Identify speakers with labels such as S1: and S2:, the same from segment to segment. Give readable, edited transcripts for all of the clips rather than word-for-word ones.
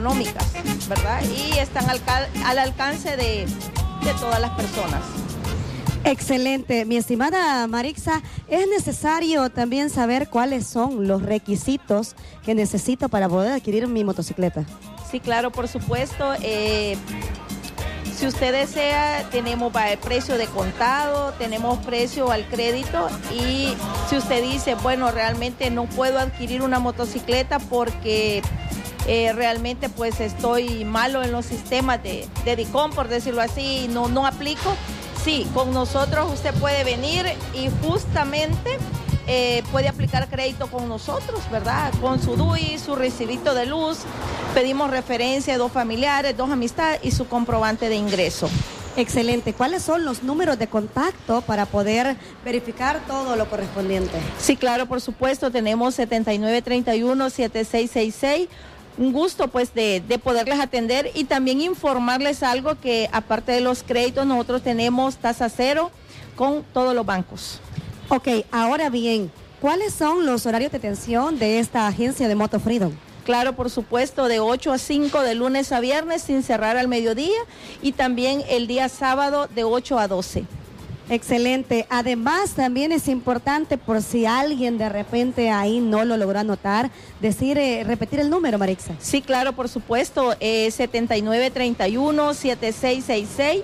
S1: económicas, ¿verdad? Y están al alcance de todas las personas.
S2: Excelente, mi estimada Marixa, es necesario también saber cuáles son los requisitos que necesito para poder adquirir mi motocicleta.
S1: Sí, claro, por supuesto. Si usted desea, tenemos precio de contado, tenemos precio al crédito, y si usted dice, bueno, realmente no puedo adquirir una motocicleta porque realmente pues estoy malo en los sistemas de DICOM, por decirlo así, no aplico. Sí, con nosotros usted puede venir y justamente puede aplicar crédito con nosotros, ¿verdad? Con su DUI, su recibito de luz, pedimos referencia de 2 familiares, 2 amistades y su comprobante de ingreso.
S2: Excelente. ¿Cuáles son los números de contacto para poder verificar todo lo correspondiente?
S1: Sí, claro, por supuesto, tenemos 7931-7666. Un gusto pues de poderles atender y también informarles algo, que aparte de los créditos nosotros tenemos tasa cero con todos los bancos.
S2: Ok, ahora bien, ¿cuáles son los horarios de atención de esta agencia de Moto Freedom?
S1: Claro, por supuesto, de 8 a 5 de lunes a viernes sin cerrar al mediodía, y también el día sábado de 8 a 12.
S2: Excelente. Además, también es importante, por si alguien de repente ahí no lo logró anotar, repetir el número, Marixa.
S1: Sí, claro, por supuesto, 7931-7666,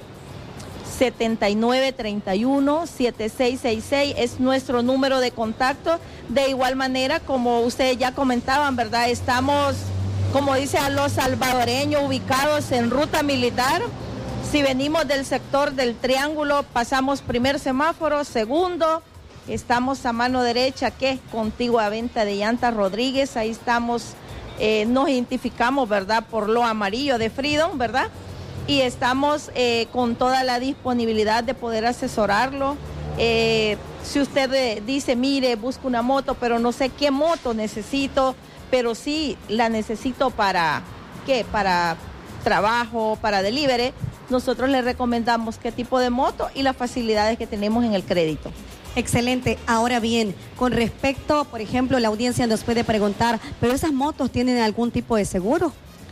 S1: 7931-7666 es nuestro número de contacto. De igual manera, como ustedes ya comentaban, ¿verdad? Estamos, como dice, a los salvadoreños, ubicados en Ruta Militar. Si venimos del sector del Triángulo, pasamos primer semáforo, segundo, estamos a mano derecha, que es contigua venta de llantas Rodríguez, ahí estamos, nos identificamos, ¿verdad?, por lo amarillo de Freedom, ¿verdad? Y estamos con toda la disponibilidad de poder asesorarlo. Si usted dice, mire, busco una moto, pero no sé qué moto necesito, pero sí la necesito para, ¿qué?, para trabajo, para delivery, nosotros le recomendamos qué tipo de moto y las facilidades que tenemos en el crédito.
S2: Excelente. Ahora bien, con respecto, por ejemplo, la audiencia nos puede preguntar, ¿pero esas motos tienen algún tipo de seguro?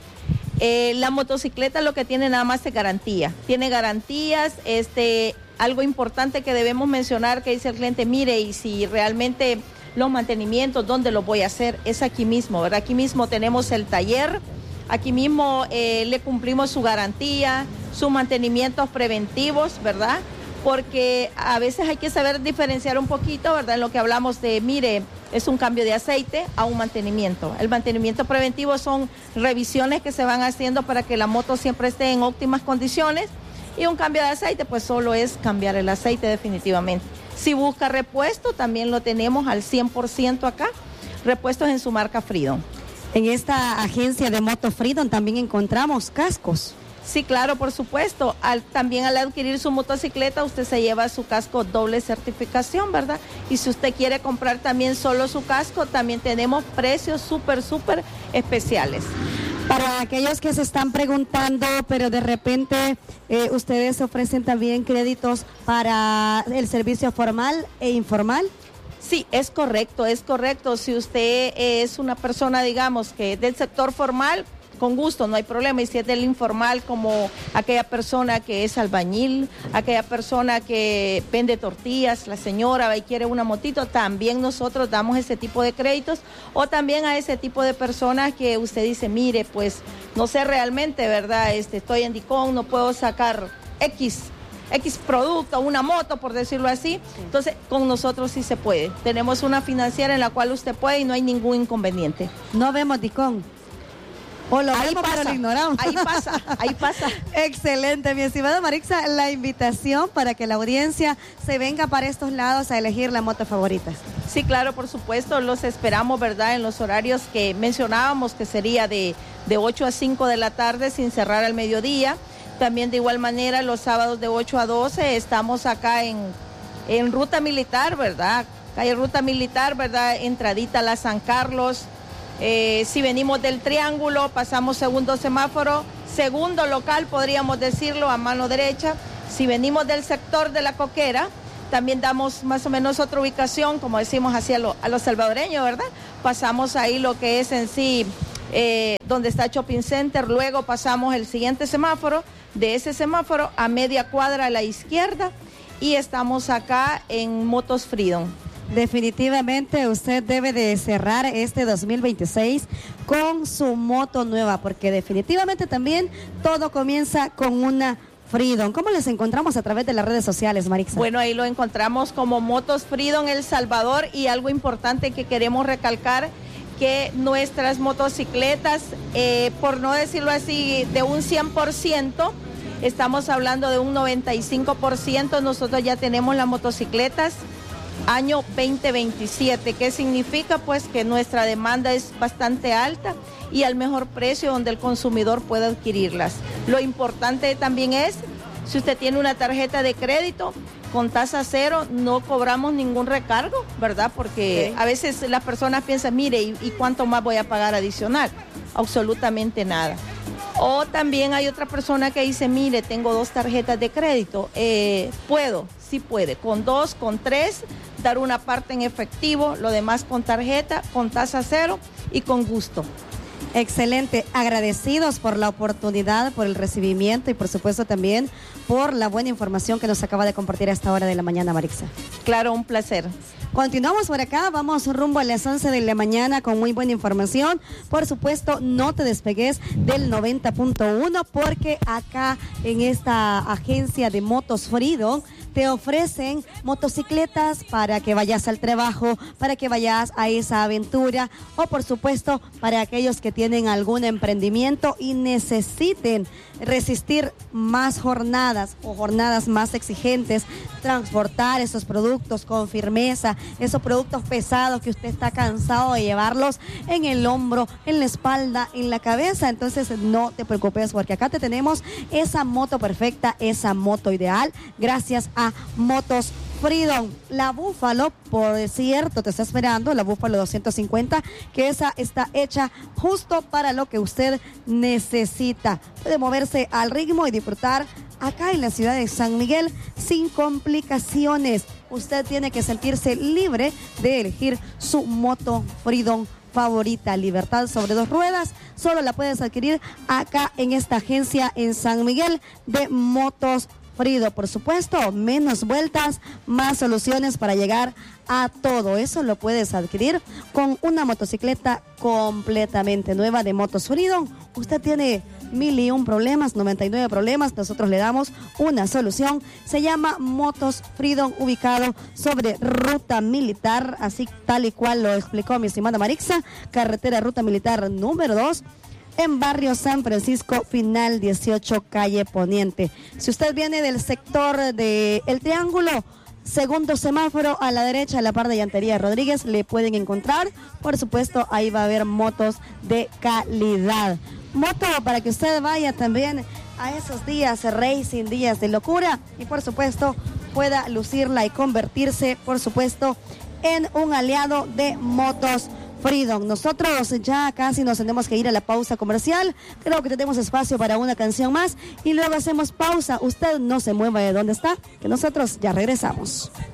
S1: La motocicleta lo que tiene nada más es garantía. Tiene garantías, algo importante que debemos mencionar, que dice el cliente, mire, y si realmente los mantenimientos, ¿dónde los voy a hacer? Es aquí mismo, ¿verdad? Aquí mismo tenemos el taller. Aquí mismo le cumplimos su garantía, sus mantenimientos preventivos, ¿verdad? Porque a veces hay que saber diferenciar un poquito, ¿verdad? En lo que hablamos de, mire, es un cambio de aceite a un mantenimiento. El mantenimiento preventivo son revisiones que se van haciendo para que la moto siempre esté en óptimas condiciones, y un cambio de aceite pues solo es cambiar el aceite definitivamente. Si busca repuesto, también lo tenemos al 100% acá, repuestos en su marca Freedom.
S2: En esta agencia de Moto Freedom también encontramos cascos.
S1: Sí, claro, por supuesto. También al adquirir su motocicleta, usted se lleva su casco doble certificación, ¿verdad? Y si usted quiere comprar también solo su casco, también tenemos precios súper especiales.
S2: Para aquellos que se están preguntando, pero de repente ustedes ofrecen también créditos para el servicio formal e informal.
S1: Sí, es correcto, es correcto. Si usted es una persona, digamos, que es del sector formal, con gusto, no hay problema. Y si es del informal, como aquella persona que es albañil, aquella persona que vende tortillas, la señora va y quiere una motito, también nosotros damos ese tipo de créditos. O también a ese tipo de personas que usted dice, mire, pues no sé realmente, ¿verdad? Estoy en DICOM, no puedo sacar X producto, una moto, por decirlo así. Sí. Entonces, con nosotros sí se puede. Tenemos una financiera en la cual usted puede y no hay ningún inconveniente.
S2: No vemos DICOM. O lo
S1: ahí
S2: vemos,
S1: pasa,
S2: pero lo ignoramos.
S1: Ahí pasa.
S2: Excelente, mi estimada Marixa, la invitación para que la audiencia se venga para estos lados a elegir la moto favorita.
S1: Sí, claro, por supuesto, los esperamos, ¿verdad? En los horarios que mencionábamos, que sería de 8 a 5 de la tarde sin cerrar al mediodía. También de igual manera los sábados de 8 a 12 estamos acá en Ruta Militar, ¿verdad? Calle Ruta Militar, ¿verdad? Entradita a la San Carlos. Si venimos del Triángulo, pasamos segundo semáforo, segundo local, podríamos decirlo, a mano derecha. Si venimos del sector de la Coquera, también damos más o menos otra ubicación, como decimos, hacia a los salvadoreños, ¿verdad? Pasamos ahí lo que es en sí donde está Shopping Center. Luego pasamos el siguiente semáforo, de ese semáforo a media cuadra a la izquierda, y estamos acá en Motos Freedom.
S2: Definitivamente usted debe de cerrar este 2026 con su moto nueva, porque definitivamente también todo comienza con una Freedom. ¿Cómo les encontramos a través de las redes sociales, Marixa?
S1: Bueno, ahí lo encontramos como Motos Freedom El Salvador, y algo importante que queremos recalcar, que nuestras motocicletas, por no decirlo así, de un 100%, estamos hablando de un 95%, nosotros ya tenemos las motocicletas año 2027. ¿Qué significa? Pues que nuestra demanda es bastante alta y al mejor precio donde el consumidor pueda adquirirlas. Lo importante también es, si usted tiene una tarjeta de crédito con tasa cero, no cobramos ningún recargo, ¿verdad? Porque a veces las personas piensan, mire, ¿y cuánto más voy a pagar adicional? Absolutamente nada. O también hay otra persona que dice, mire, tengo 2 tarjetas de crédito, puedo, sí puede, con 2, con 3, dar una parte en efectivo, lo demás con tarjeta, con tasa cero y con gusto.
S2: Excelente, agradecidos por la oportunidad, por el recibimiento y por supuesto también por la buena información que nos acaba de compartir a esta hora de la mañana, Marixa.
S1: Claro, un placer.
S2: Continuamos por acá, vamos rumbo a las 11 de la mañana con muy buena información. Por supuesto, no te despegues del 90.1 porque acá en esta agencia de Motos Freedom te ofrecen motocicletas para que vayas al trabajo, para que vayas a esa aventura o por supuesto para aquellos que tienen algún emprendimiento y necesiten resistir más jornadas o jornadas más exigentes, transportar esos productos con firmeza, esos productos pesados que usted está cansado de llevarlos en el hombro, en la espalda, en la cabeza. Entonces no te preocupes porque acá te tenemos esa moto perfecta, esa moto ideal, gracias a Motos Freedom. La Búfalo, por cierto, te está esperando, la Búfalo 250, que esa está hecha justo para lo que usted necesita. Puede moverse al ritmo y disfrutar acá en la ciudad de San Miguel sin complicaciones. Usted tiene que sentirse libre de elegir su moto Freedom favorita. Libertad sobre 2 ruedas, solo la puedes adquirir acá en esta agencia en San Miguel de Motos Freedom. Por supuesto, menos vueltas, más soluciones para llegar a todo. Eso lo puedes adquirir con una motocicleta completamente nueva de Motos Freedom. Usted tiene 1001 problemas, 99 problemas, nosotros le damos una solución. Se llama Motos Freedom, ubicado sobre Ruta Militar, así tal y cual lo explicó mi estimada Marixa, carretera Ruta Militar número 2, en barrio San Francisco, final 18, calle Poniente. Si usted viene del sector de El Triángulo, segundo semáforo a la derecha, a la par de Llantería Rodríguez, le pueden encontrar. Por supuesto, ahí va a haber motos de calidad. Moto para que usted vaya también a esos días racing, días de locura, y por supuesto pueda lucirla y convertirse, por supuesto, en un aliado de Motos Freedom. Nosotros ya casi nos tenemos que ir a la pausa comercial. Creo que tenemos espacio para una canción más y luego hacemos pausa. Usted no se mueva de donde está, que nosotros ya regresamos.